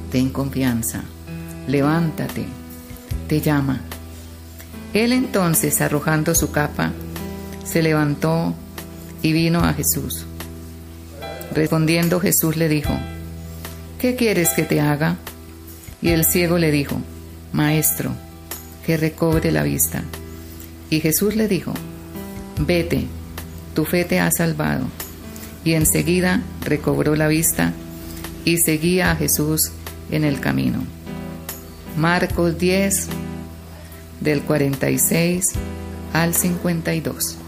ten confianza, levántate, te llama. Él entonces, arrojando su capa, se levantó y vino a Jesús. Respondiendo Jesús le dijo: ¿qué quieres que te haga? Y el ciego le dijo: Maestro, que recobre la vista. Y Jesús le dijo: vete, tu fe te ha salvado. Y enseguida recobró la vista y seguía a Jesús en el camino. Marcos 10, del 46 al 52.